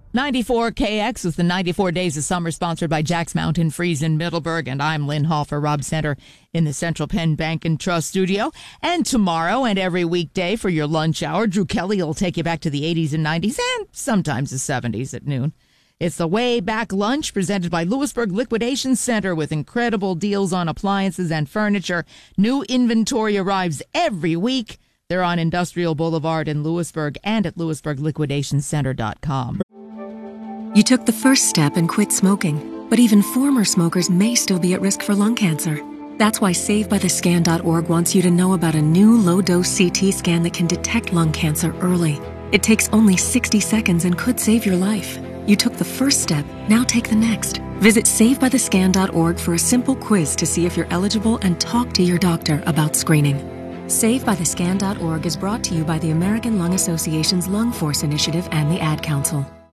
94KX with the 94 Days of Summer, sponsored by Jack's Mountain Freeze in Middleburg. And I'm Lynn Hall for Rob Center in the Central Penn Bank and Trust studio. And tomorrow and every weekday for your lunch hour, Drew Kelly will take you back to the 80s and 90s and sometimes the 70s at noon. It's the Way Back Lunch presented by Lewisburg Liquidation Center with incredible deals on appliances and furniture. New inventory arrives every week. They're on Industrial Boulevard in Lewisburg and at lewisburgliquidationcenter.com. You took the first step and quit smoking, but even former smokers may still be at risk for lung cancer. That's why SaveByTheScan.org wants you to know about a new low-dose CT scan that can detect lung cancer early. It takes only 60 seconds and could save your life. You took the first step, now take the next. Visit SaveByTheScan.org for a simple quiz to see if you're eligible and talk to your doctor about screening. SaveByTheScan.org is brought to you by the American Lung Association's Lung Force Initiative and the Ad Council.